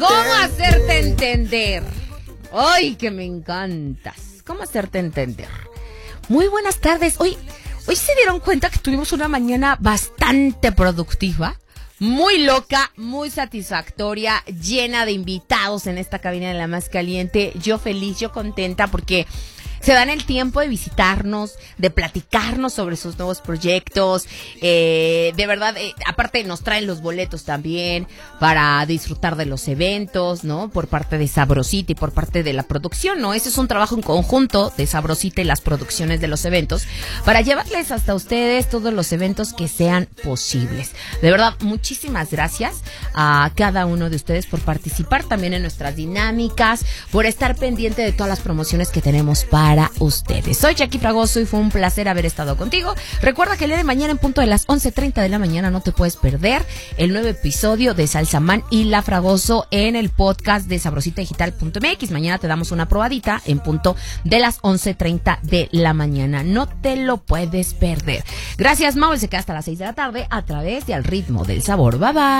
¿Cómo hacerte entender? ¡Ay, que me encantas! ¿Cómo hacerte entender? Muy buenas tardes. Hoy se dieron cuenta que tuvimos una mañana bastante productiva, muy loca, muy satisfactoria, llena de invitados en esta cabina de La Más Caliente. Yo feliz, yo contenta porque se dan el tiempo de visitarnos, de platicarnos sobre sus nuevos proyectos. De verdad, aparte nos traen los boletos también para disfrutar de los eventos, ¿no? Por parte de Sabrosita y por parte de la producción, ¿no? Ese es un trabajo en conjunto de Sabrosita y las producciones de los eventos para llevarles hasta ustedes todos los eventos que sean posibles. De verdad, muchísimas gracias a cada uno de ustedes por participar también en nuestras dinámicas, por estar pendiente de todas las promociones que tenemos para ustedes. Soy Jackie Fragoso y fue un placer haber estado contigo. Recuerda que el día de mañana en punto de las 11:30 de la mañana no te puedes perder el nuevo episodio de Salsa Man y La Fragoso en el podcast de sabrositadigital.mx. Mañana te damos una probadita en punto de las 11:30 de la mañana. No te lo puedes perder. Gracias, Mau. Se queda hasta las 6 de la tarde a través de Al Ritmo del Sabor. Bye bye.